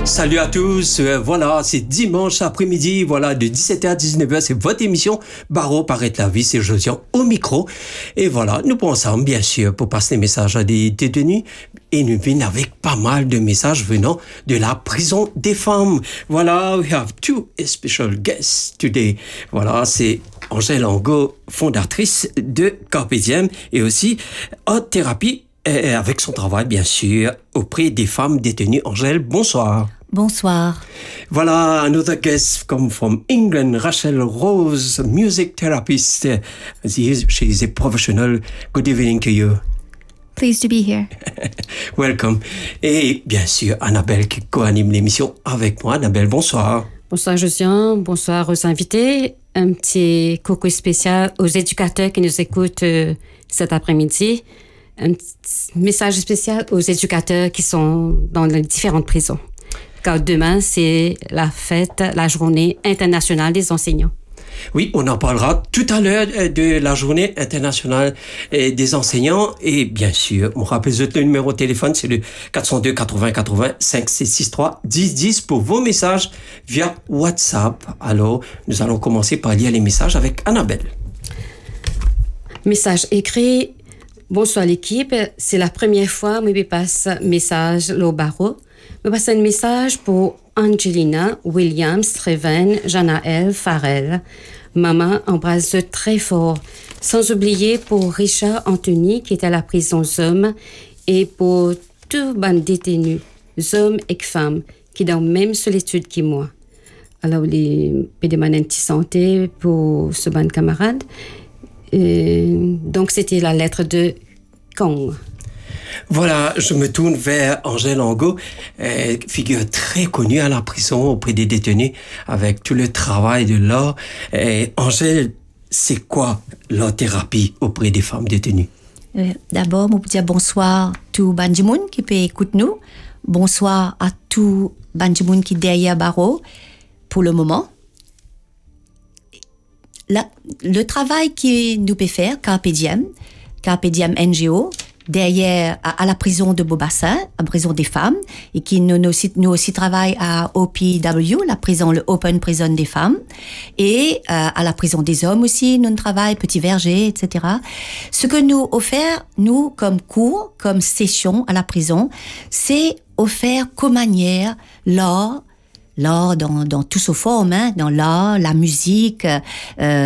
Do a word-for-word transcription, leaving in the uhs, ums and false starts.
Salut à tous, euh, voilà, c'est dimanche après-midi, voilà, de dix-sept heures à dix-neuf heures, c'est votre émission Barreau paraît la vie, c'est Josian au micro. Et voilà, nous pour ensemble, bien sûr, pour passer les messages à des détenus. Et nous venons avec pas mal de messages venant de la prison des femmes. Voilà, we have two special guests today. Voilà, c'est Angèle Angot, fondatrice de Carpe Diem et aussi Haute Thérapie. Et avec son travail, bien sûr, auprès des femmes détenues. Angèle, bonsoir. Bonsoir. Voilà, another guest come from England, Rachel Rose, music therapist. She is, she is a professional. Good evening to you. Pleased to be here. Welcome. Et bien sûr, Annabelle qui co-anime l'émission avec moi. Annabelle, bonsoir. Bonsoir Josian, bonsoir aux invités. Un petit coucou spécial aux éducateurs qui nous écoutent euh, cet après-midi. Un petit message spécial aux éducateurs qui sont dans les différentes prisons. Car demain, c'est la fête, la journée internationale des enseignants. Oui, on en parlera tout à l'heure de la journée internationale des enseignants. Et bien sûr, on rappelle le numéro de téléphone, c'est le quatre zéro deux quatre-vingts quatre-vingts cinq six six trois dix dix pour vos messages via WhatsApp. Alors, nous allons commencer par lire les messages avec Annabelle. Message écrit. Bonsoir l'équipe, c'est la première fois que je passe un message au barreau. Je passe un message pour Angelina, Williams, Treven, Janaël, Farrell. Maman embrasse très fort. Sans oublier pour Richard Anthony qui est à la prison Zoom et pour tous les détenus, hommes et femmes, qui sont dans la même solitude que moi. Alors, les pédémans anti-santé pour ce bon camarade. Euh, donc, c'était la lettre de Kong. Voilà, je me tourne vers Angèle Angot, euh, figure très connue à la prison auprès des détenus avec tout le travail de l'art. Euh, Angèle, c'est quoi la thérapie auprès des femmes détenues? Euh, d'abord, je veux dire bonsoir à tout Banjimoun qui peut écouter nous. Bonsoir à tout Banjimoun qui est derrière barreau pour le moment. La, le travail que nous pouvons faire, Carpe Diem, Carpe Diem N G O, derrière à, à la prison de Beaubassin, la prison des femmes, et qui nous, nous, aussi, nous aussi travaille à O P W, la prison, le Open Prison des femmes, et euh, à la prison des hommes aussi, nous travaillons, Petit Verger, et cetera. Ce que nous offrons, nous, comme cours, comme session à la prison, c'est offert comme manière l'art, l'art dans, dans toutes ses formes, hein, dans l'art, la musique, euh,